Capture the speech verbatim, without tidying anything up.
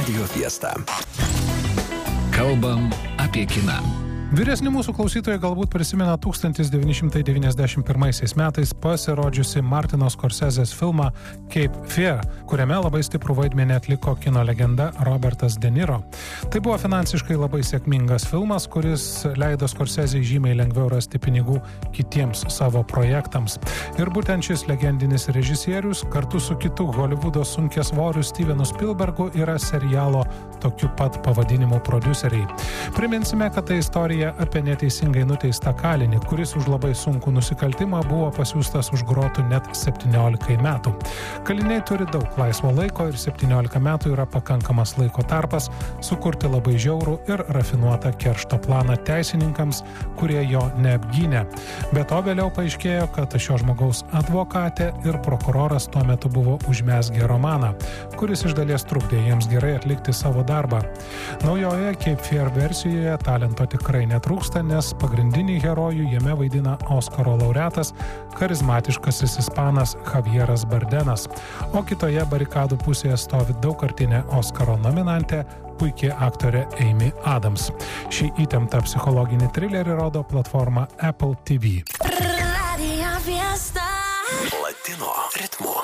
Radio Fiesta. Kalbam apie kiną. Vyresni mūsų klausytojai galbūt prisimena tūkstantis devyni šimtai devyniasdešimt pirmaisiais metais pasirodžiusi Martino Scorsesės filmą Cape Fear, kuriame labai stiprų vaidmenį atliko kino legenda Robertas De Niro. Tai buvo finansiškai labai sėkmingas filmas, kuris leido Scorsesei žymiai lengviau rasti pinigų kitiems savo projektams. Ir būtent šis legendinis režisierius kartu su kitu Hollywoodo sunkiasvoriu Stevenu Spielbergu yra serialo tokiu pat pavadinimu prodiuseriai. Priminsime, kad tai istorija apie neteisingai nuteistą kalinį, kuris už labai sunkų nusikaltimą buvo pasiųstas už grotų net septyniolikai metų. Kaliniai turi daug laisvo laiko ir septyniolika metų yra pakankamas laiko tarpas sukurti labai žiaurų ir rafinuotą keršto planą teisininkams, kurie jo neapgynė. Be to vėliau paaiškėjo, kad šio žmogaus advokatė ir prokuroras tuo metu buvo užmezgę romaną, kuris iš dalies trukdė jiems gerai atlikti savo darbą. Naujoje Cape Fear versijoje talento tikrai netrūksta, nes pagrindinį herojų jame vaidina Oskaro laureatas, charizmatiškasis ispanas Javieras Bardenas, o kitoje barikadų pusėje stovi daugkartinė Oskaro nominantė, puikiai aktorė Amy Adams. Šį įtemptą psichologinį trilerį rodo platforma Apple T V. Latino ritmu.